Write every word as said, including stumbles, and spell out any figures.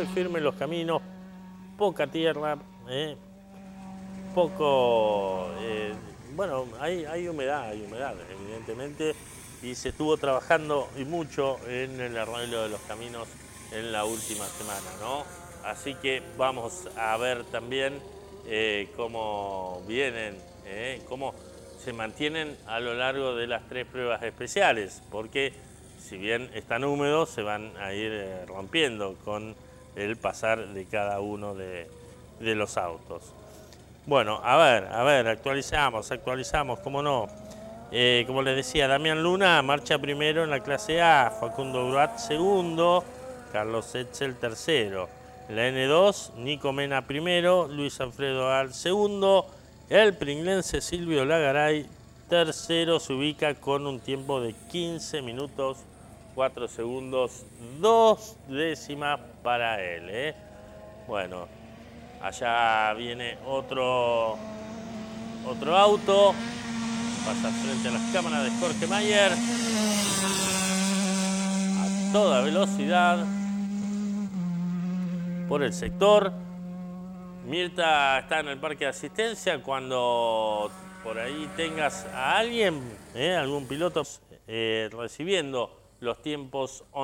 muy firmes los caminos, poca tierra, eh, poco, eh, bueno, hay, hay humedad, hay humedad, evidentemente, y se estuvo trabajando y mucho en el arreglo de los caminos en la última semana, ¿no? Así que vamos a ver también eh, cómo vienen, eh, cómo se mantienen a lo largo de las tres pruebas especiales, porque si bien están húmedos, se van a ir eh, rompiendo con el pasar de cada uno de, de los autos. Bueno, a ver, a ver, actualizamos, actualizamos, cómo no. Eh, como les decía, Damián Luna marcha primero en la clase A, Facundo Gruat segundo, Carlos Etzel tercero. En la N dos, Nico Mena primero, Luis Alfredo Al segundo, el pringlense Silvio Lagaray tercero, se ubica con un tiempo de quince minutos, cuatro segundos, dos décimas para él. ¿eh? Bueno, allá viene otro, otro auto. Pasa frente a las cámaras de Jorge Mayer. A toda velocidad. Por el sector. Mirta está en el parque de asistencia. Cuando por ahí tengas a alguien, eh, algún piloto, eh, recibiendo los tiempos